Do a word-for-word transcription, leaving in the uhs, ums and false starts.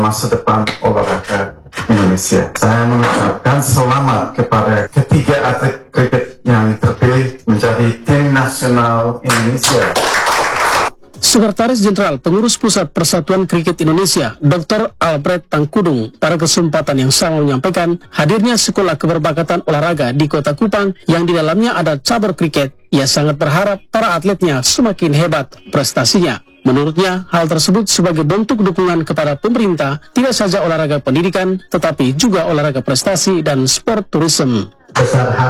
masa depan olahraga Indonesia. Saya mengucapkan selamat kepada ketiga atlet kriket yang terpilih menjadi tim nasional Indonesia. Sekretaris Jenderal Pengurus Pusat Persatuan Kriket Indonesia, Doktor Albert Tangkudung, pada kesempatan yang sama menyampaikan hadirnya Sekolah Keberbakatan Olahraga di Kota Kupang yang di dalamnya ada cabur kriket. Ia sangat berharap para atletnya semakin hebat prestasinya. Menurutnya, hal tersebut sebagai bentuk dukungan kepada pemerintah, tidak saja olahraga pendidikan, tetapi juga olahraga prestasi dan sport tourism. Besar